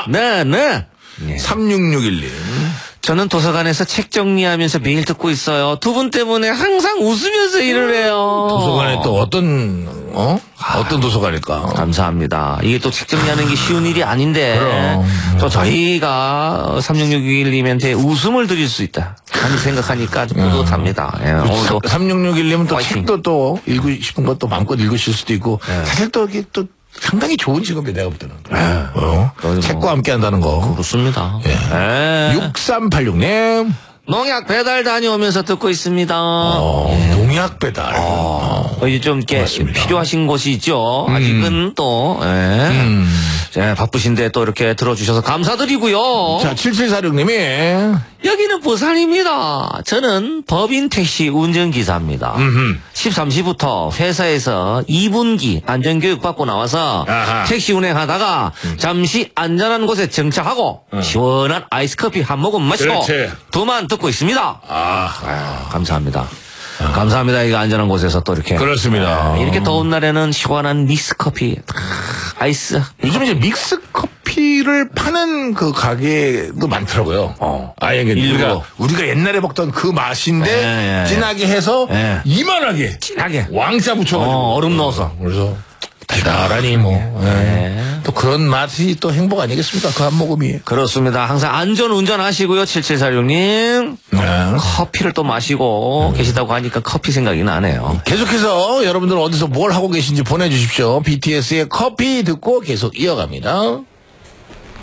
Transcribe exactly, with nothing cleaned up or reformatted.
있습니다. 네, 네. 예. 삼육육일 님. 저는 도서관에서 책 정리하면서 매일 듣고 있어요. 두 분 때문에 항상 웃으면서 일을 해요. 도서관에 또 어떤, 어? 아, 어떤 도서관일까? 감사합니다. 이게 또 책 정리하는 게 쉬운 일이 아닌데. 그럼. 또 저희가 삼육육일 님한테 웃음을 드릴 수 있다. 하는 생각하니까 좀 뿌듯합니다. 예, 오늘도. 삼육육일 님은 또 화이팅. 책도 또 읽고 싶은 것도 마음껏 읽으실 수도 있고. 예. 사실 또 이게 또 상당히 좋은 직업이에요, 내가 볼 때는. 예. 어? 책과 함께 한다는 거. 그렇습니다. 예. 예. 육삼팔육 님. 농약 배달 다녀오면서 듣고 있습니다. 어, 농약 배달. 어, 이제 좀 이렇게 고맙습니다. 필요하신 곳이 있죠. 아직은 또, 예. 음. 예, 바쁘신데 또 이렇게 들어주셔서 감사드리고요. 자, 칠칠사육 님이. 여기는 부산입니다. 저는 법인 택시 운전기사입니다. 음흠. 십삼 시부터 회사에서 이 분기 안전교육 받고 나와서 아하. 택시 운행하다가 음. 잠시 안전한 곳에 정차하고 시원한 아이스커피 한 모금 마시고 그렇지. 두만 듣고 있습니다. 아, 아유, 감사합니다. 감사합니다. 이거 안전한 곳에서 또 이렇게. 그렇습니다. 네, 이렇게 더운 날에는 시원한 믹스커피, 아이스. 요즘 이제 믹스 커피를 파는 그 가게도 많더라고요. 어. 아예 이게 일부러. 우리가, 우리가 옛날에 먹던 그 맛인데 예, 예, 진하게 해서 예. 이만하게 진하게. 왕자 붙여가지고 어, 얼음 넣어서. 그래서 달달하니 뭐 예. 네. 또 그런 맛이 또 행복 아니겠습니까? 그 한 모금이. 그렇습니다. 항상 안전 운전하시고요. 칠칠사육 님. 네. 커피를 또 마시고 계시다고 하니까 커피 생각이 나네요. 계속해서 여러분들 어디서 뭘 하고 계신지 보내주십시오. 비티에스의 커피 듣고 계속 이어갑니다.